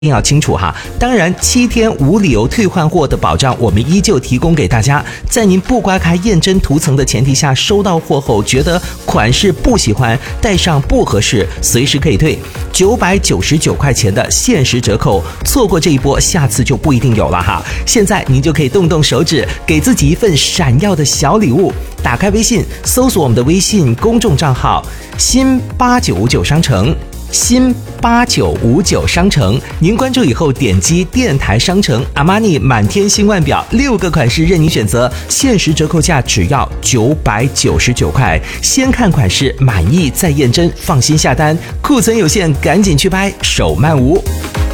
一定要清楚哈，当然7天无理由退换货的保障我们依旧提供给大家，在您不刮开验真涂层的前提下，收到货后觉得款式不喜欢，戴上不合适，随时可以退，999块钱的限时折扣，错过这一波，下次就不一定有了哈。现在您就可以动动手指，给自己一份闪耀的小礼物。打开微信，搜索我们的微信公众账号新8959商城。新8959商城，您关注以后点击电台商城，阿玛尼满天星腕表6个款式任您选择，限时折扣价只要999块，先看款式满意再验真，放心下单，库存有限，赶紧去拍，手慢无。